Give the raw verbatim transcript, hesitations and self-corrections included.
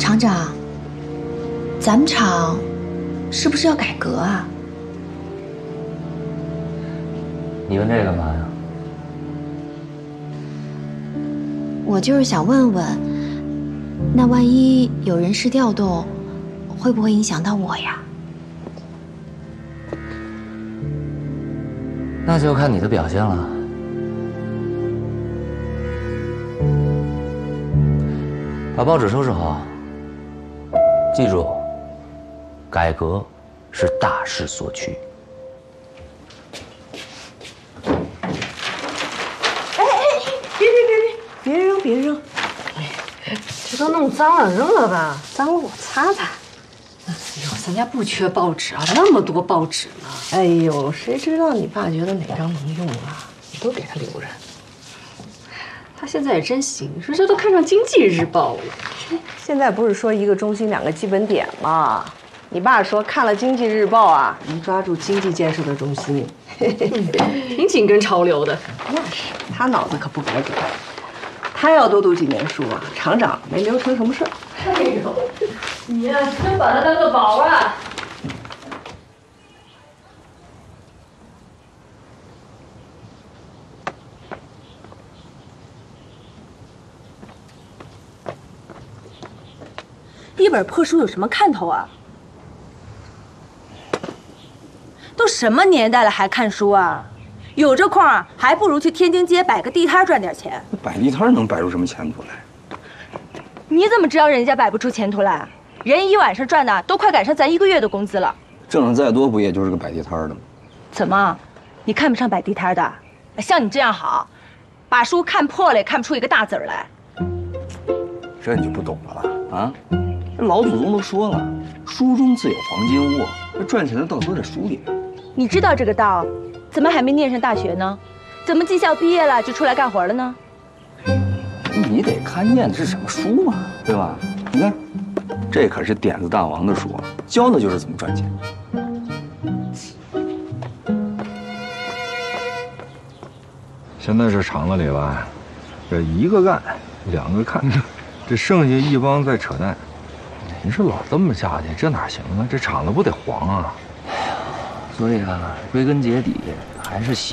厂长，咱们厂是不是要改革啊？ 你问这干嘛呀？ 我就是想问问，那万一有人事调动，会不会影响到我呀？ 那就看你的表现了。把报纸收拾好，记住，改革是大势所趋。 哎哎，别别别别，别扔别扔！哎，这都弄脏了，扔了吧。脏了我擦擦。哎呦，咱家不缺报纸啊，那么多报纸呢。哎呦，谁知道你爸觉得哪张能用啊？你都给他留着。他现在也真行，说这都看上《经济日报》了。 现在不是说一个中心两个基本点吗？你爸说看了《经济日报》啊，能抓住经济建设的中心， 挺紧跟潮流的。 那是，他脑子可不白转。他要多读几年书啊，厂长没留成什么事儿。 哎呦，你呀、啊，真把他当个宝啊！ 一本破书有什么看头啊？都什么年代了还看书啊？有这空啊，还不如去天津街摆个地摊赚点钱。 摆地摊能摆出什么前途来？ 你怎么知道人家摆不出前途来？人一晚上赚的都快赶上咱一个月的工资了。 挣的再多，不也就是个摆地摊的吗？ 怎么，你看不上摆地摊的？像你这样好，把书看破了也看不出一个大字儿来。 这你就不懂了吧？啊，这老祖宗都说了，书中自有黄金屋，这赚钱的道都在书里面。 你知道这个道，怎么还没念上大学呢？怎么技校毕业了就出来干活了呢？ 你得看念的是什么书嘛，对吧？你看，这可是点子大王的书，教的就是怎么赚钱。 现在这厂子里吧，这一个干，两个看，这剩下一帮在扯淡。你说老这么下去，这哪行啊？这厂子不得黄啊！ 所以啊，归根结底还是喜。